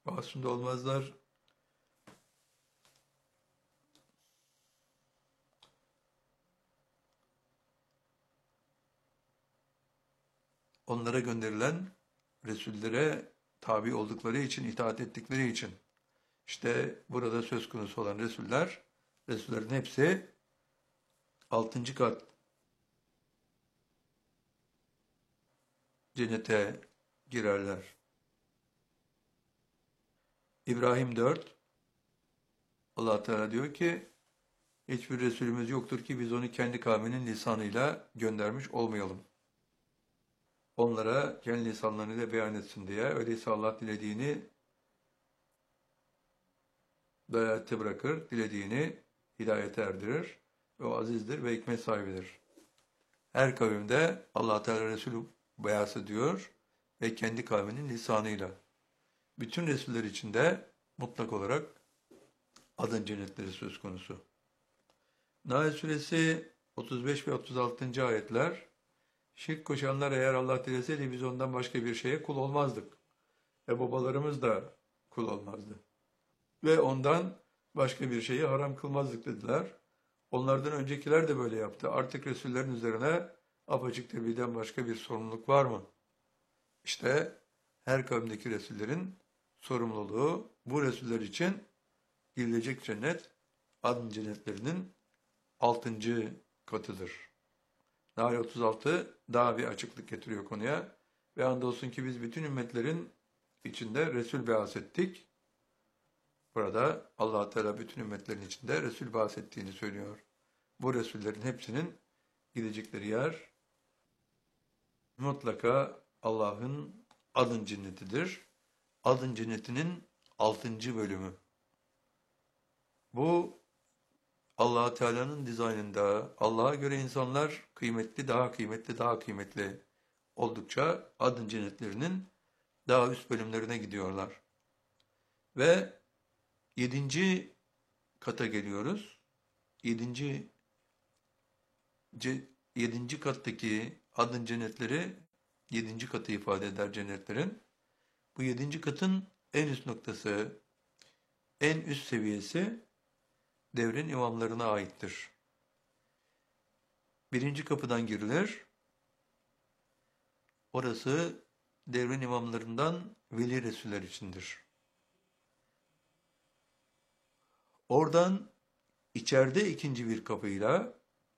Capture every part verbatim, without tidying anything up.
Masum olmazlar. Onlara gönderilen Resullere tabi oldukları için, itaat ettikleri için. İşte burada söz konusu olan Resuller, Resullerin hepsi altıncı kat cennete girerler. İbrahim dört, Allah Teala diyor ki, hiçbir Resulümüz yoktur ki biz onu kendi kavminin lisanıyla göndermiş olmayalım. Onlara kendi lisanlarıyla beyan etsin diye. Öyleyse Allah dilediğini dalalete bırakır, dilediğini hidayete erdirir. Ve o azizdir ve hikmet sahibidir. Her kavimde Allah Teala Resulü beyaz ediyor ve kendi kavminin lisanıyla. Bütün Resuller içinde mutlak olarak adın cennetleri söz konusu. Nahl Suresi otuz beş ve otuz altıncı ayetler, şirk koşanlar eğer Allah dileseydi biz ondan başka bir şeye kul olmazdık. Ve babalarımız da kul olmazdı. Ve ondan başka bir şeyi haram kılmazdık dediler. Onlardan öncekiler de böyle yaptı. Artık Resullerin üzerine apaçık tebliğden başka bir sorumluluk var mı? İşte her kavimdeki Resullerin sorumluluğu bu Resuller için girilecek cennet, adın cennetlerinin altıncı katıdır. Nahl otuz altı daha bir açıklık getiriyor konuya. Ve andolsun ki biz bütün ümmetlerin içinde Resul be'as ettik. Burada Allah Teala bütün ümmetlerin içinde Resul be'as ettiğini söylüyor. Bu Resullerin hepsinin gidecekleri yer mutlaka Allah'ın adın cennetidir. Adın cennetinin altıncı bölümü. Bu Allah Teala'nın dizaynında Allah'a göre insanlar kıymetli, daha kıymetli, daha kıymetli oldukça adın cennetlerinin daha üst bölümlerine gidiyorlar. Ve yedinci kata geliyoruz. Yedinci, yedinci kattaki adın cennetleri yedinci katı ifade eder cennetlerin. Bu yedinci katın en üst noktası, en üst seviyesi devrin imamlarına aittir. Birinci kapıdan girilir. Orası devrin imamlarından veli Resuller içindir. Oradan içeride ikinci bir kapıyla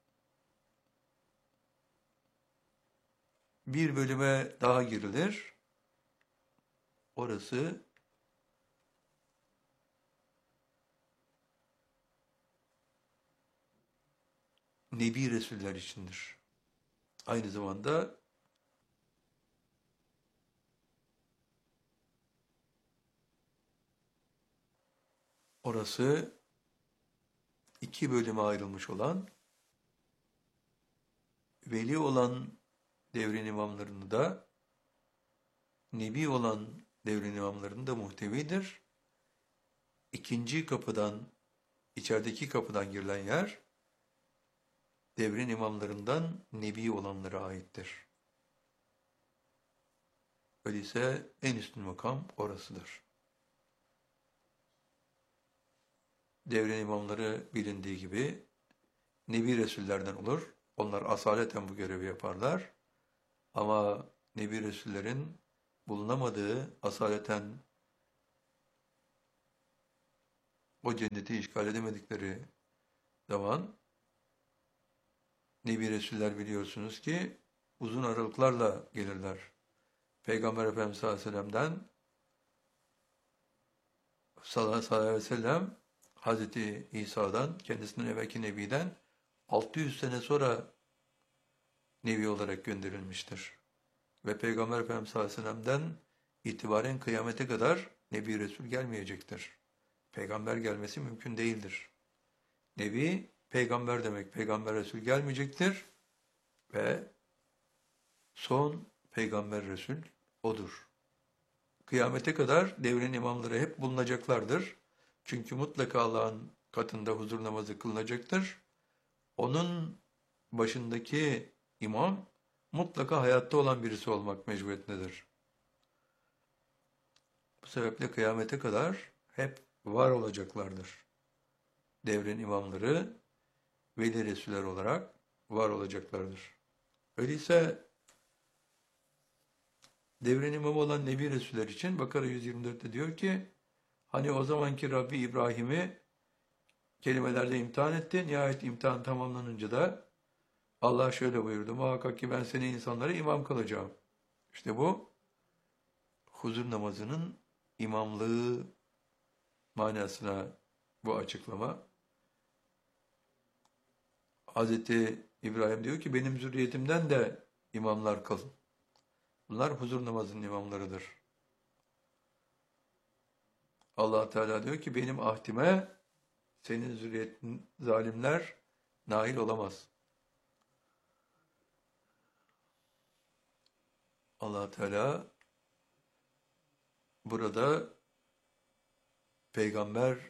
bir bölüme daha girilir. Orası Nebi Resuller içindir. Aynı zamanda orası iki bölüme ayrılmış olan, veli olan devrin imamlarını da, nebi olan devrin imamlarını da muhtevidir. İkinci kapıdan, içerideki kapıdan girilen yer, devrin imamlarından nebi olanlara aittir. Öyleyse en üstün makam orasıdır. Devrin imamları bilindiği gibi nebi Resullerden olur. Onlar asaleten bu görevi yaparlar. Ama nebi Resullerin bulunamadığı, asaleten o cenneti işgal edemedikleri zaman nebi Resuller biliyorsunuz ki uzun aralıklarla gelirler. Peygamber Efendimiz sallallahu aleyhi ve sellem'den sallallahu aleyhi ve sellem Hazreti İsa'dan, kendisinden evvelki Nebi'den altı yüz sene sonra Nebi olarak gönderilmiştir. Ve Peygamber Efendimiz sallallahu aleyhi ve sellem'den itibaren kıyamete kadar Nebi Resul gelmeyecektir. Peygamber gelmesi mümkün değildir. Nebi, peygamber demek, Peygamber Resul gelmeyecektir ve son Peygamber Resul odur. Kıyamete kadar devrin imamları hep bulunacaklardır. Çünkü mutlaka Allah'ın katında huzur namazı kılınacaktır. Onun başındaki imam mutlaka hayatta olan birisi olmak mecburiyetindedir. sebeple kıyamete kadar hep var olacaklardır. Devrin imamları, veli resuller olarak var olacaklardır. Öyleyse devrin imamı olan Nebi Resuller için Bakara yüz yirmi dörtte diyor ki, hani o zamanki Rabbi İbrahim'i kelimelerle imtihan etti. Nihayet imtihan tamamlanınca da Allah şöyle buyurdu: muhakkak ki ben seni insanlara imam kılacağım. İşte bu huzur namazının imamlığı manasına bu açıklama. Hazreti İbrahim diyor ki benim zürriyetimden de imamlar kılın. Bunlar huzur namazının imamlarıdır. Allah Teala diyor ki benim ahdime senin zürriyetin zalimler nail olamaz. Allah Teala burada peygamber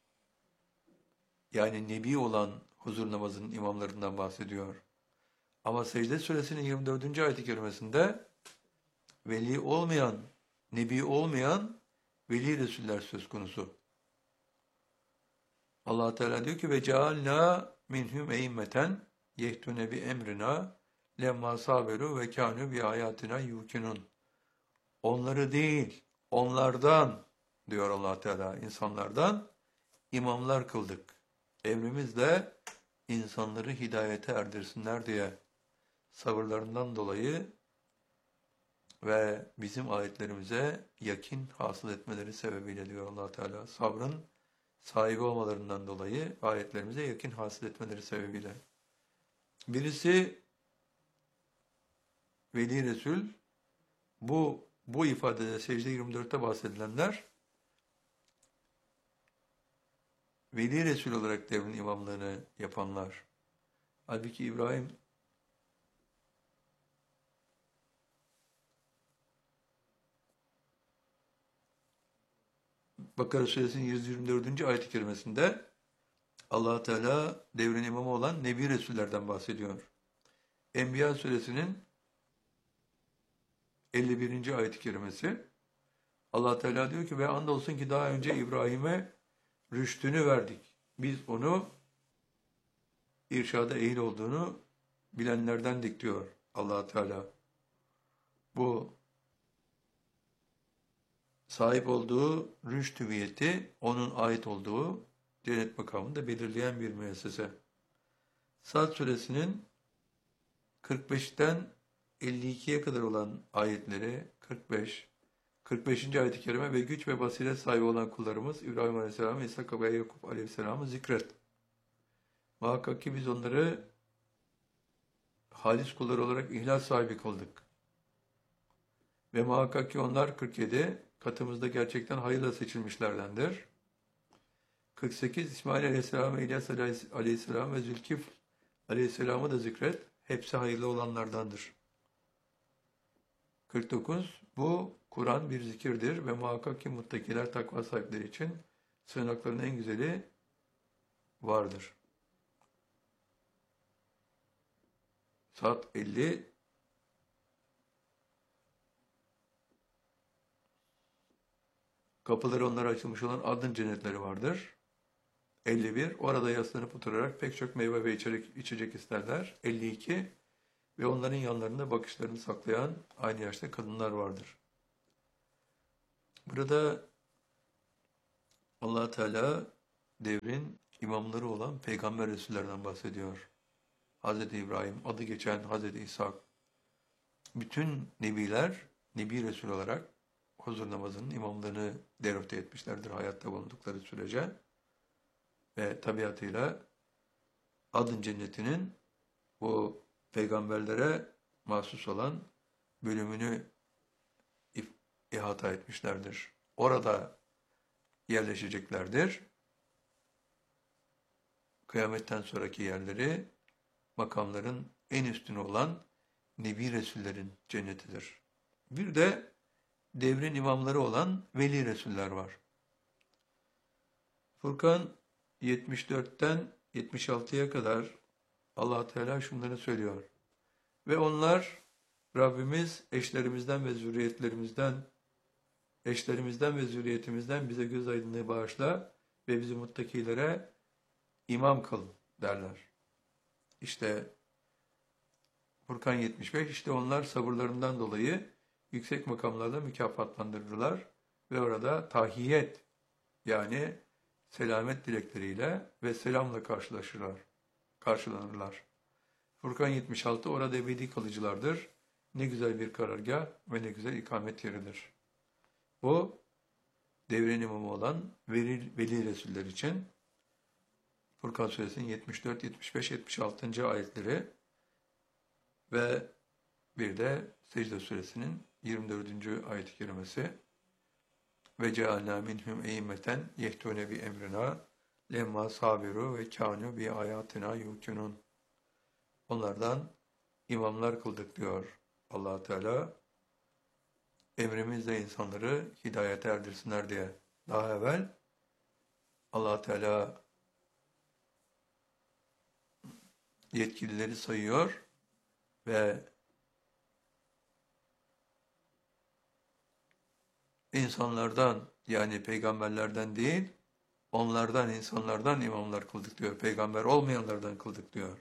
yani nebi olan huzur namazının imamlarından bahsediyor. Ama Secde Suresinin yirmi dördüncü ayet-i kerimesinde veli olmayan, nebi olmayan veli resuller söz konusu. Allah Teala diyor ki ve cealna minhum eimmeten yehtune bi emrina lemma saberu ve kânû bi ayatina yukinun. Onları değil, onlardan diyor Allah Teala, insanlardan imamlar kıldık. Emrimizle insanları hidayete erdirsinler diye sabırlarından dolayı ve bizim ayetlerimize yakin hasıl etmeleri sebebiyle diyor Allah Teala. Sabrın sahibi olmalarından dolayı ayetlerimize yakin hasıl etmeleri sebebiyle. Birisi Veli Resul, bu bu ifadede Secde yirmi dörtte bahsedilenler Veli Resul olarak devrin imamlığını yapanlar. Halbuki İbrahim Bakara Suresinin yüz yirmi dördüncü ayet-i kerimesinde Allah Teala devrin imamı olan Nebi Resullerden bahsediyor. Enbiya Suresinin elli birinci ayet-i kerimesi Allah Teala diyor ki ve andolsun ki daha önce İbrahim'e rüştünü verdik. Biz onu irşada ehil olduğunu bilenlerdendik diyor Allah Teala. Bu sahip olduğu rüşt hüviyeti onun ait olduğu cennet makamında belirleyen bir müessese. Sad Suresinin kırk beşten elli ikiye kadar olan ayetleri kırk beş, kırk beşinci ayet-i kerime ve güç ve basiret sahibi olan kullarımız İbrahim Aleyhisselam, İshak ve Yakup Aleyhisselam'ı zikret. Muhakkak ki biz onları halis kullar olarak ihlas sahibi kıldık. Ve muhakkak ki onlar kırk yedi katımızda gerçekten hayırla seçilmişlerdendir. kırk sekiz İsmail Aleyhisselam ve İlyas Aleyhisselam ve Zülkifl Aleyhisselam'ı da zikret. Hepsi hayırlı olanlardandır. kırk dokuz Bu Kur'an bir zikirdir ve muhakkak ki muttakiler takva sahipleri için sığınakların en güzeli vardır. Saat elli Kapıları onlara açılmış olan adın cennetleri vardır. elli bir Orada yaslanıp oturarak pek çok meyve ve içecek, içecek isterler. elli iki Ve onların yanlarında bakışlarını saklayan aynı yaşta kadınlar vardır. Burada Allah Teala devrin imamları olan peygamber resullerden bahsediyor. Hazreti İbrahim, adı geçen Hazreti İshak. Bütün nebiler, nebi resul olarak huzur namazının imamlarını derote etmişlerdir hayatta bulundukları sürece. Ve tabiatıyla adın cennetinin bu peygamberlere mahsus olan bölümünü ihata etmişlerdir. Orada yerleşeceklerdir. Kıyametten sonraki yerleri makamların en üstünü olan Nebi Resullerin cennetidir. Bir de devrin imamları olan Veli Resuller var. Furkan yetmiş dörtten yetmiş altıya kadar Allah Teala şunları söylüyor. Ve onlar Rabbimiz eşlerimizden ve zürriyetlerimizden eşlerimizden ve zürriyetimizden bize göz aydınlığı bağışla ve bizi muttakilere imam kıl derler. İşte Furkan yetmiş beş, işte onlar sabırlarından dolayı yüksek makamlarla mükafatlandırırlar ve orada tahiyyet, yani selamet dilekleriyle ve selamla karşılaşırlar, karşılanırlar. Furkan yetmiş altı, orada ebedi kalıcılardır. Ne güzel bir karargah ve ne güzel ikamet yeridir. Bu devrin imamı olan veli, veli Resuller için Furkan Suresinin yetmiş dört, yetmiş beş, yetmiş altıncı ayetleri ve bir de Secde Suresinin yirmi dördüncü ayet-i kerimesi ve cealna minhum e'immeten yehtune bi emrina lemma sabiru ve kanu bi ayatina yukunun. Onlardan imamlar kıldık diyor Allah Teala. Emrimizle insanları hidayete erdirsinler diye. Daha evvel Allah Teala yetkilileri sayıyor ve insanlardan, yani peygamberlerden değil, onlardan, insanlardan imamlar kıldık diyor. Peygamber olmayanlardan kıldık diyor.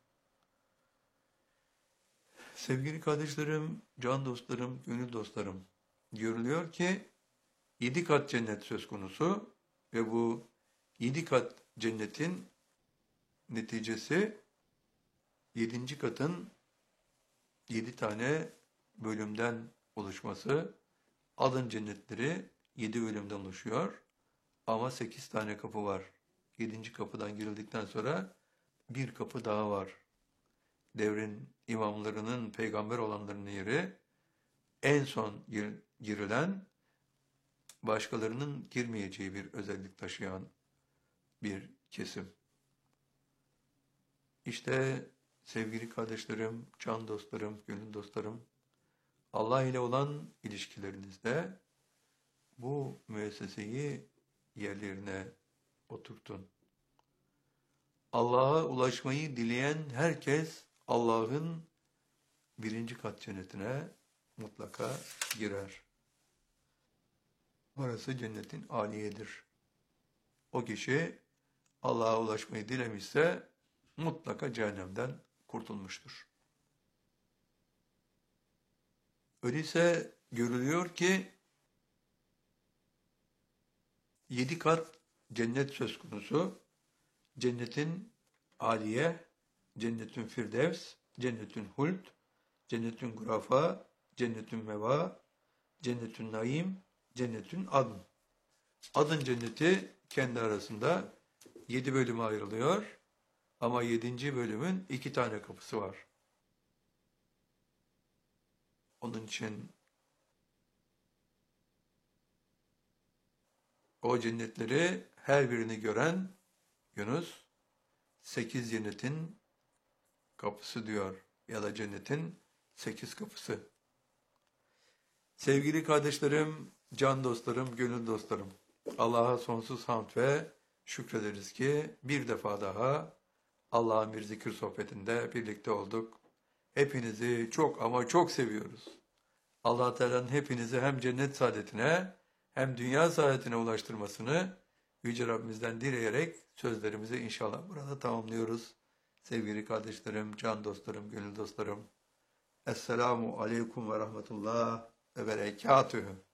Sevgili kardeşlerim, can dostlarım, gönül dostlarım, görülüyor ki yedi kat cennet söz konusu ve bu yedi kat cennetin neticesi yedinci katın yedi tane bölümden oluşması. Adın cennetleri yedi bölümden oluşuyor ama sekiz tane kapı var. Yedinci kapıdan girildikten sonra bir kapı daha var. Devrin imamlarının, peygamber olanların yeri en son gir, girilen, başkalarının girmeyeceği bir özellik taşıyan bir kesim. İşte sevgili kardeşlerim, can dostlarım, gönül dostlarım, Allah ile olan ilişkilerinizde bu müesseseyi yerlerine oturtun. Allah'a ulaşmayı dileyen herkes Allah'ın birinci kat cennetine mutlaka girer. Orası cennetin âliyedir. O kişi Allah'a ulaşmayı dilemişse mutlaka cehennemden kurtulmuştur. Öyleyse görülüyor ki yedi kat cennet söz konusu. Cennetin âliye, cennetin firdevs, cennetin huld, cennetin gurafa, cennetin meva, cennetin naim, cennetin adn. Adın cenneti kendi arasında yedi bölüme ayrılıyor ama yedinci bölümün iki tane kapısı var. Onun için o cennetleri her birini gören Yunus, sekiz cennetin kapısı diyor ya da cennetin sekiz kapısı. Sevgili kardeşlerim, can dostlarım, gönül dostlarım, Allah'a sonsuz hamd ve şükrederiz ki bir defa daha Allah'ın bir zikir sohbetinde birlikte olduk. Hepinizi çok ama çok seviyoruz. Allah Teala'nın hepinizi hem cennet saadetine hem dünya saadetine ulaştırmasını Yüce Rabbimizden dileyerek sözlerimizi inşallah burada tamamlıyoruz. Sevgili kardeşlerim, can dostlarım, gönül dostlarım. Esselamu aleyküm ve rahmetullah ve berekatühü.